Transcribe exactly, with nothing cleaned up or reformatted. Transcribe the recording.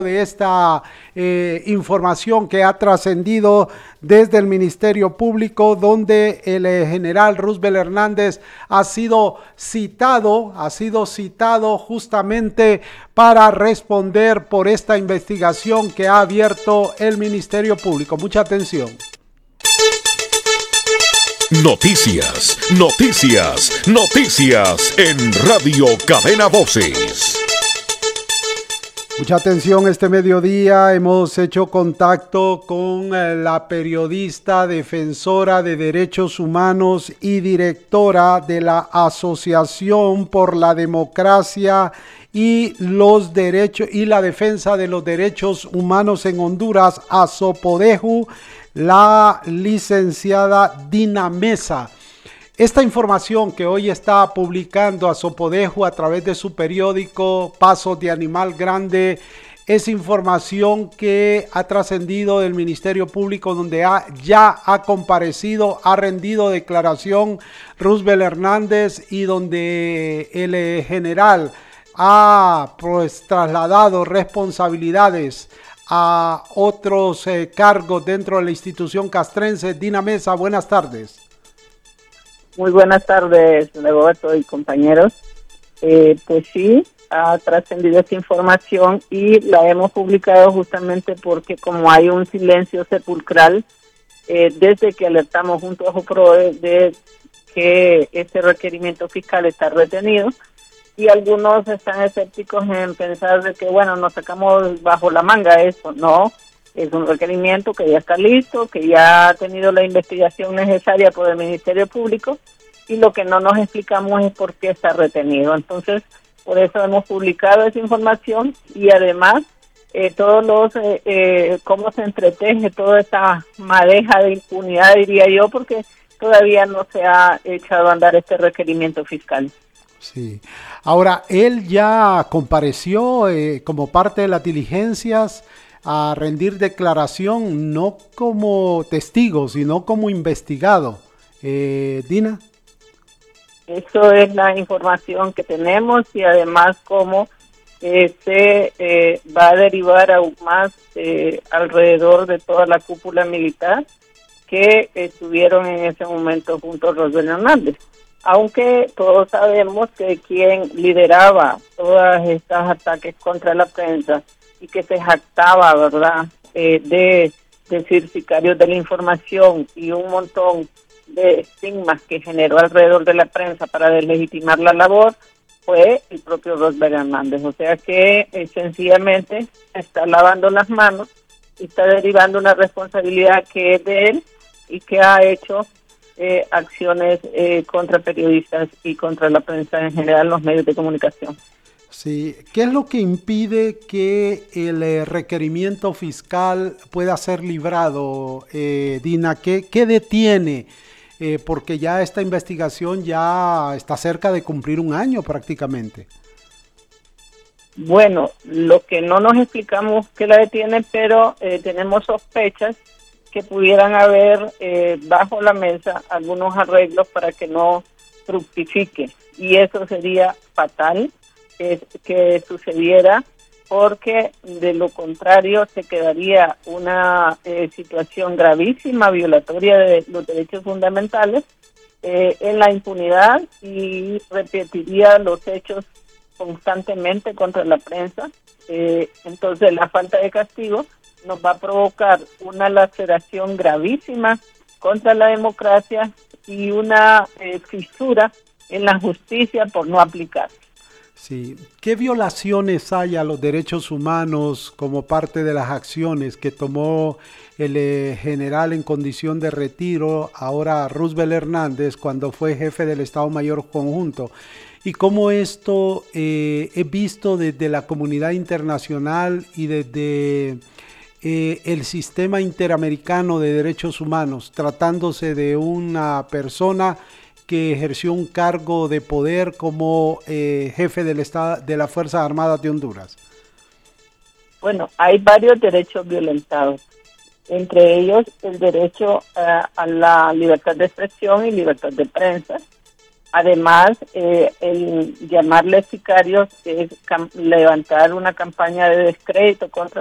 de esta eh, información que ha trascendido desde el Ministerio Público, donde el eh, general Roosevelt Hernández ha sido citado, ha sido citado justamente para responder por esta investigación que ha abierto el Ministerio Público. Mucha atención. Noticias, noticias, noticias en Radio Cadena Voces. Mucha atención, este mediodía hemos hecho contacto con la periodista, defensora de derechos humanos y directora de la Asociación por la Democracia y los derechos y la defensa de los derechos humanos en Honduras, ASOPODEJU, la licenciada Dina Mesa. Esta información que hoy está publicando ASOPODEJU a través de su periódico Pasos de Animal Grande es información que ha trascendido del Ministerio Público, donde ha, ya ha comparecido, ha rendido declaración Roosevelt Hernández, y donde el eh, general ha pues trasladado responsabilidades a otros eh, cargos dentro de la institución castrense. Dina Mesa, buenas tardes. Muy buenas tardes, Roberto y compañeros. Eh, pues sí, ha trascendido esta información y la hemos publicado justamente porque como hay un silencio sepulcral, eh, desde que alertamos junto a JUPRODE de que este requerimiento fiscal está retenido, y algunos están escépticos en pensar de que, bueno, nos sacamos bajo la manga esto. No, es un requerimiento que ya está listo, que ya ha tenido la investigación necesaria por el Ministerio Público, y lo que no nos explicamos es por qué está retenido. Entonces, por eso hemos publicado esa información, y además, eh, todos los, eh, eh, cómo se entreteje toda esta madeja de impunidad, diría yo, porque todavía no se ha echado a andar este requerimiento fiscal. Sí. Ahora, él ya compareció eh, como parte de las diligencias a rendir declaración, no como testigo, sino como investigado. Eh, Dina. Eso es la información que tenemos, y además cómo eh, se eh, va a derivar aún más eh, alrededor de toda la cúpula militar que estuvieron en ese momento junto a Roosevelt Hernández. Aunque todos sabemos que quien lideraba todos estos ataques contra la prensa y que se jactaba, ¿verdad?, eh, de decir sicarios de la información y un montón de estigmas que generó alrededor de la prensa para deslegitimar la labor, fue el propio Roosevelt Hernández. O sea que eh, sencillamente está lavando las manos y está derivando una responsabilidad que es de él y que ha hecho eh, acciones eh, contra periodistas y contra la prensa en general, los medios de comunicación. Sí, ¿qué es lo que impide que el eh, requerimiento fiscal pueda ser librado, eh, Dina? ¿Qué, qué detiene? Eh, porque ya esta investigación ya está cerca de cumplir un año prácticamente. Bueno, lo que no nos explicamos que la detiene, pero eh, tenemos sospechas que pudieran haber eh, bajo la mesa algunos arreglos para que no fructifique, y eso sería fatal eh, que sucediera, porque de lo contrario se quedaría una eh, situación gravísima, violatoria de los derechos fundamentales, eh, en la impunidad, y repetiría los hechos constantemente contra la prensa. Eh, entonces la falta de castigo nos va a provocar una laceración gravísima contra la democracia y una eh, fisura en la justicia por no aplicar. Sí. ¿Qué violaciones hay a los derechos humanos como parte de las acciones que tomó el eh, general en condición de retiro, ahora Roosevelt Hernández, cuando fue jefe del Estado Mayor Conjunto? Y cómo esto eh, es visto desde la comunidad internacional y desde eh, el sistema interamericano de derechos humanos, tratándose de una persona que ejerció un cargo de poder como eh, jefe del estado de las Fuerzas Armadas de Honduras. Bueno, hay varios derechos violentados, entre ellos el derecho a, a la libertad de expresión y libertad de prensa, Además, eh, el llamarles sicarios es levantar una campaña de descrédito contra